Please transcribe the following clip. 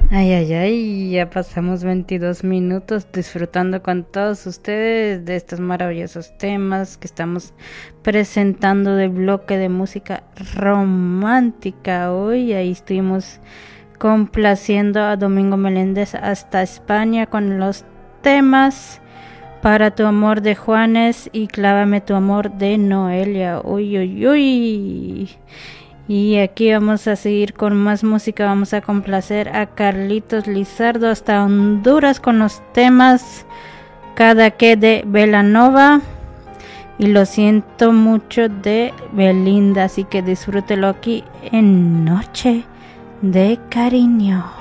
Ay, ay, ay, ya pasamos 22 minutos disfrutando con todos ustedes de estos maravillosos temas que estamos presentando del bloque de música romántica. Hoy ahí estuvimos complaciendo a Domingo Meléndez hasta España con los temas Para tu amor de Juanes y Clávame tu amor de Noelia. Uy, uy, uy. Y aquí vamos a seguir con más música. Vamos a complacer a Carlitos Lizardo hasta Honduras con los temas Cada que de Belanova y Lo siento mucho de Belinda. Así que disfrútelo aquí en Noche de Cariño.